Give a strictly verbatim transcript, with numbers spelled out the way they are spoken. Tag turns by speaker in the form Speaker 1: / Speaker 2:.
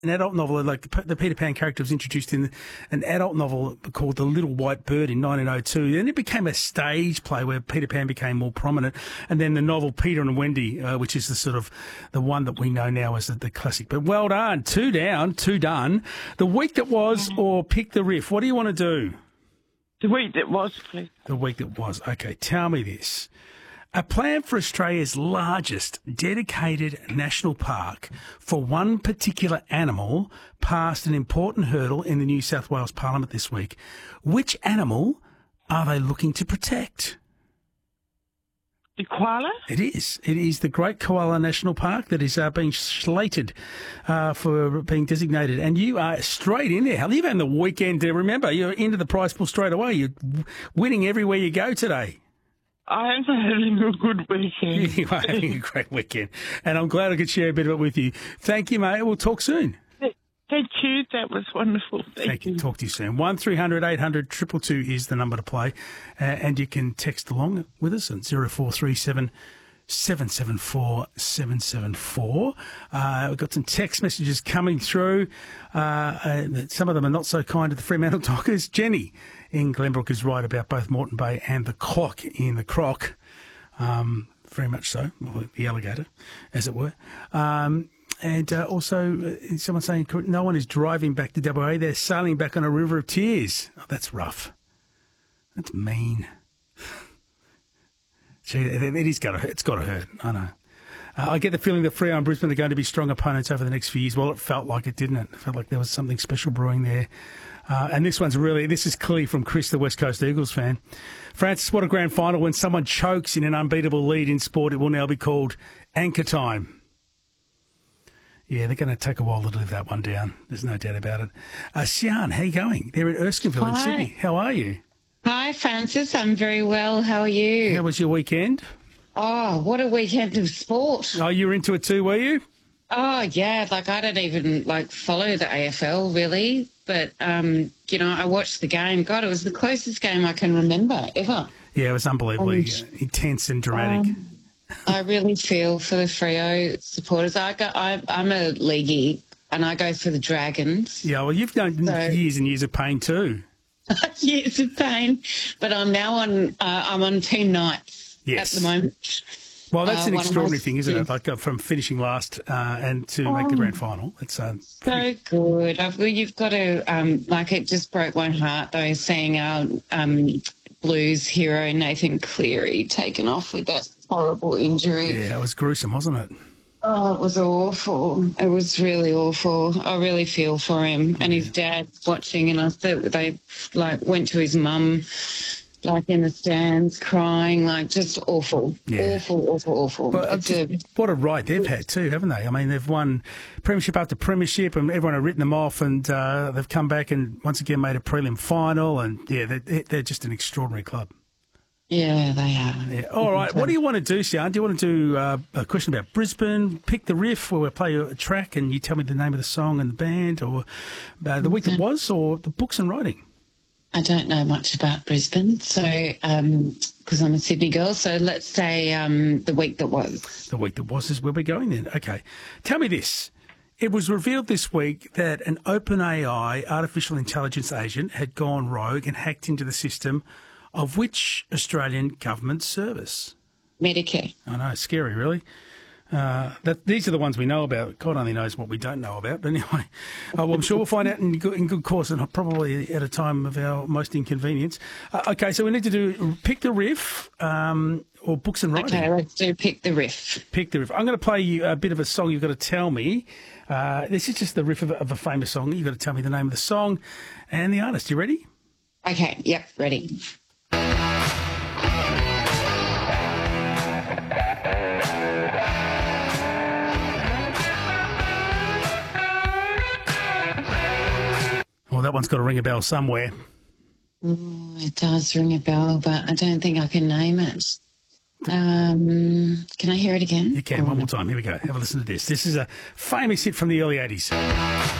Speaker 1: an adult novel, like the, the Peter Pan character was introduced in an adult novel called The Little White Bird in nineteen oh two. Then it became a stage play where Peter Pan became more prominent. And then the novel Peter and Wendy, uh, which is the sort of the one that we know now as the, the classic. But well done. Two down, two done. The week that was or pick the riff. What do you want to do?
Speaker 2: The week that was, please.
Speaker 1: The week that was. Okay, tell me this. A plan for Australia's largest dedicated national park for one particular animal passed an important hurdle in the New South Wales Parliament this week. Which animal are they looking to protect?
Speaker 2: The koala?
Speaker 1: It is. It is the Great Koala National Park that is uh, being slated uh, for being designated. And you are straight in there. Hell, you've had the weekend to remember. You're into the prize pool straight away. You're winning everywhere you go today.
Speaker 2: I am having a good weekend.
Speaker 1: You are having a great weekend. And I'm glad I could share a bit of it with you. Thank you, mate. We'll talk soon.
Speaker 2: Thank you. That was wonderful. Thank,
Speaker 1: Thank you.
Speaker 2: you.
Speaker 1: Talk to you soon. one three hundred eight hundred two two two is the number to play. Uh, and you can text along with us at zero four three seven seven seven four seven seven four. Uh, we've got some text messages coming through. Uh, uh, some of them are not so kind to the Fremantle Dockers. Jenny in Glenbrook is right about both Moreton Bay and the clock in the croc. Um, very much so. Well, the alligator, as it were. Um, and uh, also, uh, someone saying no one is driving back to W A. They're sailing back on a river of tears. Oh, that's rough. That's mean. Gee, it, it is got to hurt. It's got to hurt. I know. Uh, I get the feeling that Freo and Brisbane are going to be strong opponents over the next few years. Well, it felt like it, didn't it? It felt like there was something special brewing there. Uh, and this one's really, this is clearly from Chris, the West Coast Eagles fan. Francis, what a grand final. When someone chokes in an unbeatable lead in sport, it will now be called anchor time. Yeah, they're going to take a while to live that one down. There's no doubt about it. Uh, Sian, how you going? They're in Erskineville in Sydney. How are you?
Speaker 3: Hi, Francis. I'm very well. How are you?
Speaker 1: How was your weekend?
Speaker 3: Oh, what a weekend of sport.
Speaker 1: Oh, you were into it too, were you?
Speaker 3: Oh, yeah. Like, I don't even, like, follow the A F L, really. But, um, you know, I watched the game. God, it was the closest game I can remember ever.
Speaker 1: Yeah, it was unbelievably
Speaker 3: Um,
Speaker 1: intense and dramatic.
Speaker 3: Um, I really feel for the Freo supporters. I go, I, I'm a leaguey, and I go for the Dragons.
Speaker 1: Yeah, well, you've done
Speaker 3: So-
Speaker 1: years and years of pain too.
Speaker 3: Years of pain. But I'm now on, uh, I'm on Team Knights
Speaker 1: Yes.
Speaker 3: at the moment.
Speaker 1: Well, that's
Speaker 3: Uh,
Speaker 1: an
Speaker 3: one of
Speaker 1: extraordinary
Speaker 3: my-
Speaker 1: thing, isn't
Speaker 3: yeah.
Speaker 1: it? Like uh, from finishing last uh, and to make the grand final. It's uh,
Speaker 3: So good. I've, well, you've got to, um, like, it just broke my heart, though, seeing our um, Blues hero, Nathan Cleary, taken off with that horrible injury.
Speaker 1: yeah, it was gruesome, wasn't it?
Speaker 3: Oh, it was awful. It was really awful. I really feel for him. And his dad watching, and I thought they, like, went to his mum, like, in the stands, crying, like, just awful.
Speaker 1: Yeah.
Speaker 3: Awful, awful, awful.
Speaker 1: But uh,
Speaker 3: It's a-
Speaker 1: what a ride they've had too, haven't they? I mean, they've won premiership after premiership, and everyone had written them off, and uh, they've come back and once again made a prelim final, and yeah, they're, they're just an extraordinary club.
Speaker 3: yeah, they are.
Speaker 1: Yeah. All right, what do you want to do, Sian? Do you want to do uh, a question about Brisbane? Pick the riff, where we play a track, and you tell me the name of the song and the band, or uh, the week that was, or the books and writing?
Speaker 3: I don't know much about Brisbane, so because I'm a Sydney girl. So let's say um, the week that was.
Speaker 1: The week that was is where we're going then. Okay. Tell me this. It was revealed this week that an OpenAI artificial intelligence agent had gone rogue and hacked into the system of which Australian government service?
Speaker 3: Medicare.
Speaker 1: I know, it's scary, really. Uh, that these are the ones we know about. God only knows what we don't know about. But anyway, uh, well, I'm sure we'll find out in good, in good course, and probably at a time of our most inconvenience. Uh, okay, so we need to do pick the riff um, or books and writing.
Speaker 3: Okay, let's do pick the riff.
Speaker 1: Pick the riff. I'm going to play you a bit of a song. You've got to tell me. Uh, this is just the riff of a, of a famous song. You've got to tell me the name of the song and the artist. You ready?
Speaker 3: Okay, yep, ready.
Speaker 1: Well, that one's got to ring a bell somewhere.
Speaker 3: Oh, it does ring a bell, but I don't think I can name it. Um, can I hear it again?
Speaker 1: You can. One more time. Here we go. Have a listen to this. This is a famous hit from the early eighties.